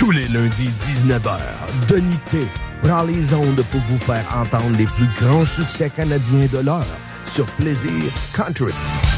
Tous les lundis 19h, Denis T prend les ondes pour vous faire entendre les plus grands succès canadiens de l'heure sur Plaisir Country.